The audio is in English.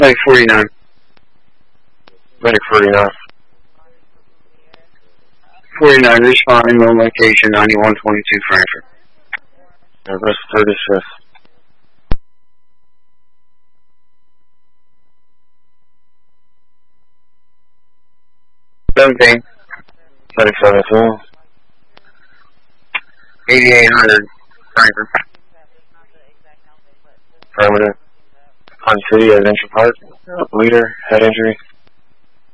Medic 49. Medic 49. 49, responding on location 9122 Frankfurt. Airbus 36. Medic 17. 8800 Frankfurt. Affirmative. On city at Adventure Park. Leader, head injury.